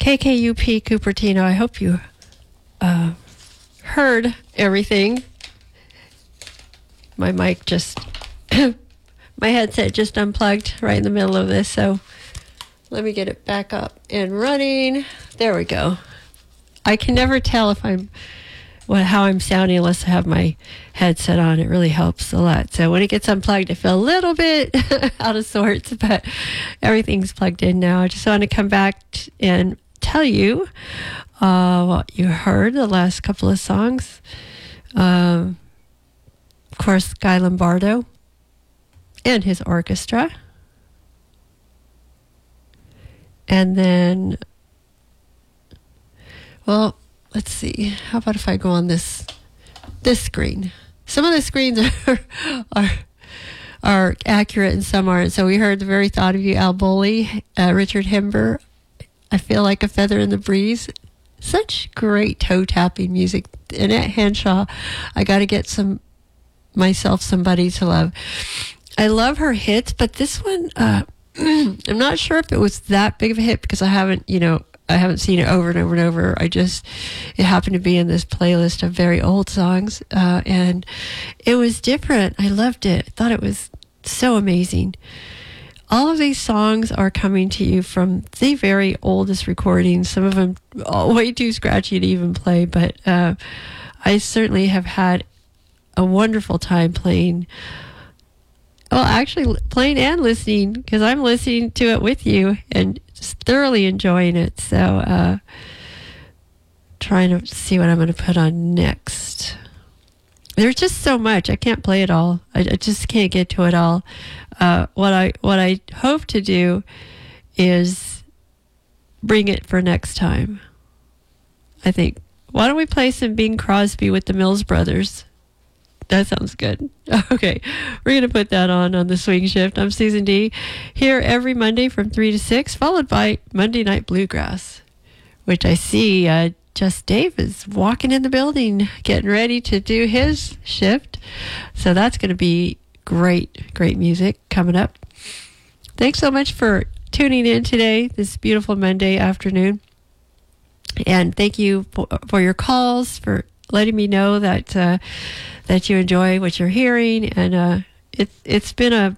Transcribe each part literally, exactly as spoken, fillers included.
K K U P Cupertino. I hope you uh, heard everything. My mic just, my headset just unplugged right in the middle of this, so let me get it back up and running. There we go. I can never tell if I'm, what, how I'm sounding unless I have my headset on. It really helps a lot. So when it gets unplugged, I feel a little bit out of sorts, but everything's plugged in now. I just want to come back t- and tell you uh, what you heard the last couple of songs. Um, of course, Guy Lombardo and his orchestra. And then, well, let's see. How about if I go on this this screen? Some of the screens are are, are accurate and some aren't. So we heard The Very Thought of You, Al Bowley, uh, Richard Himber, I Feel Like a Feather in the Breeze. Such great toe tapping music. Annette Hanshaw, I got to get some myself somebody to love. I love her hits, but this one, uh, I'm not sure if it was that big of a hit because I haven't, you know, I haven't seen it over and over and over. I just, it happened to be in this playlist of very old songs, uh, and it was different. I loved it. I thought it was so amazing. All of these songs are coming to you from the very oldest recordings. Some of them oh, way too scratchy to even play, but uh, I certainly have had a wonderful time playing. Well, actually playing and listening, because I'm listening to it with you and just thoroughly enjoying it. So, uh, trying to see what I'm going to put on next. There's just so much. I can't play it all. I, I just can't get to it all. Uh, what I what I hope to do is bring it for next time. I think, why don't we play some Bing Crosby with the Mills Brothers? That sounds good. Okay, we're going to put that on on the Swing Shift. I'm Susan D. Here every Monday from three to six, followed by Monday Night Bluegrass, which I see uh, Just Dave is walking in the building, getting ready to do his shift. So that's going to be great, great music coming up. Thanks so much for tuning in today, this beautiful Monday afternoon. And thank you for, for your calls, for letting me know that uh, that you enjoy what you're hearing, and uh, it's it's been a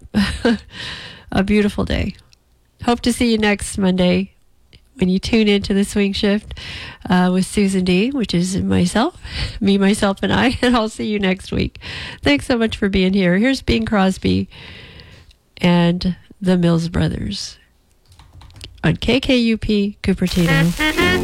a beautiful day. Hope to see you next Monday when you tune into the Swing Shift uh, with Susan D, which is myself, me, myself, and I, and I'll see you next week. Thanks so much for being here. Here's Bing Crosby and the Mills Brothers on K K U P Cupertino.